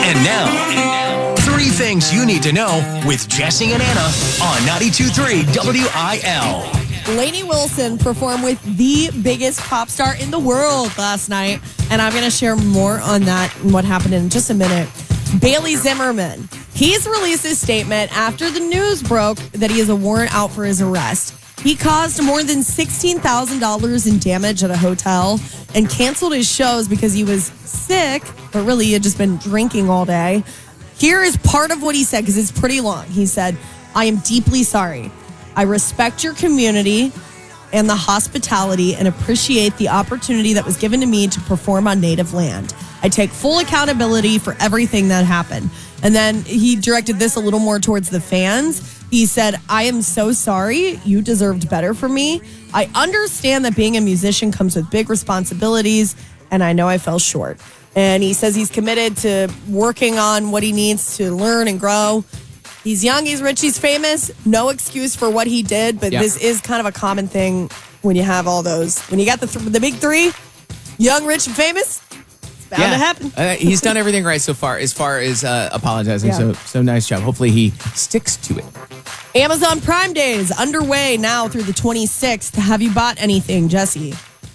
And now, 3 things you need to know with Jesse and Anna on 92.3 WIL. Lainey Wilson performed with the biggest pop star in the world last night, and I'm going to share more on that and what happened in just a minute. Bailey Zimmerman, he's released a statement after the news broke that he has a warrant out for his arrest. He caused more than $16,000 in damage at a hotel and canceled his shows because he was sick, but really he had just been drinking all day. Here is part of what he said, because it's pretty long. He said, "I am deeply sorry. I respect your community and the hospitality and appreciate the opportunity that was given to me to perform on native land. I take full accountability for everything that happened." And then he directed this a little more towards the fans. He said, "I am so sorry. You deserved better from me. I understand that being a musician comes with big responsibilities, and I know I fell short." And he says he's committed to working on what he needs to learn and grow. He's young, he's rich, he's famous. No excuse for what he did, but This is kind of a common thing when you have all those. When you got the big 3, young, rich, and famous, it's bound to happen. He's done everything right so far as apologizing. Yeah. So nice job. Hopefully he sticks to it. Amazon Prime Day is underway now through the 26th. Have you bought anything, Jesse?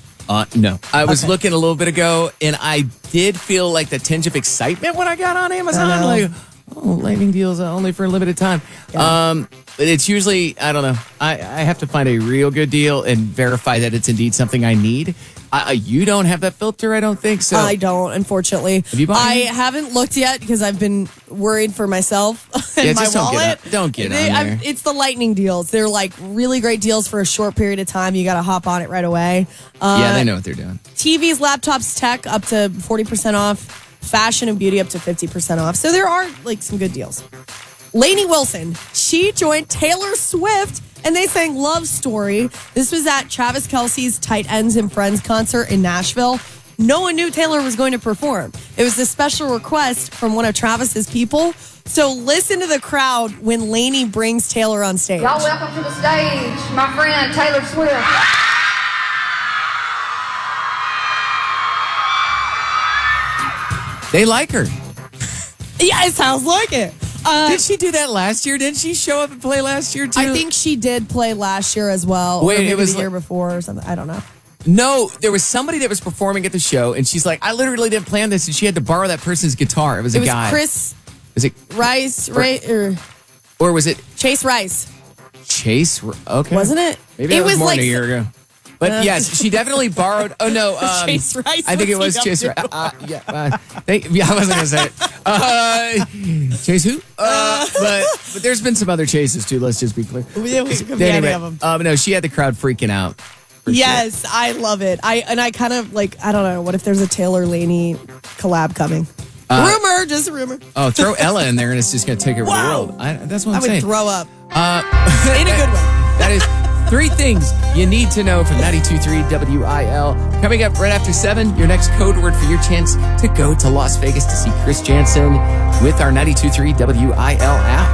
No. I was looking a little bit ago, and I did feel like the tinge of excitement when I got on Amazon. Like, lightning deals only for a limited time. Yeah. But it's usually, I don't know. I have to find a real good deal and verify that it's indeed something I need. You don't have that filter, I don't think so. I don't, unfortunately. Have you bought I any? haven't looked yet because I've been worried for myself and my wallet. Don't get on there. It's the lightning deals. They're like really great deals for a short period of time. You got to hop on it right away. Yeah, they know what they're doing. TVs, laptops, tech up to 40% off. Fashion and beauty up to 50% off. So there are like some good deals. Lainey Wilson, she joined Taylor Swift and they sang Love Story. This was at Travis Kelce's Tight Ends and Friends concert in Nashville. No one knew Taylor was going to perform. It was a special request from one of Travis's people. So listen to the crowd when Lainey brings Taylor on stage. Y'all welcome to the stage, my friend Taylor Swift. They like her. Yeah, it sounds like it. Did she do that last year? Didn't she show up and play last year too? I think she did play last year as well. Wait, or maybe it was the year before or something. I don't know. No, there was somebody that was performing at the show, and she's like, "I literally didn't plan this," and she had to borrow that person's guitar. It was a guy. Chris Was it Rice, or was it Chase Rice? Chase? Okay, Wasn't it? Maybe it was more than a year ago. But yes, she definitely borrowed. Oh no, Chase Rice. I think it was Chase Rice. I wasn't gonna say it. Chase who? But there's been some other chases too. Let's just be clear. It could be any of them. No, she had the crowd freaking out. Yes, sure. I love it. I kind of like. I don't know. What if there's a Taylor Lainey collab coming? Rumor, just a rumor. Oh, throw Ella in there, and it's just gonna take over the world. That's what I'm saying. I would throw up in a good way. That is 3 things you need to know from 92.3 WIL. Coming up right after 7, your next code word for your chance to go to Las Vegas to see Chris Jansen with our 92.3 WIL app.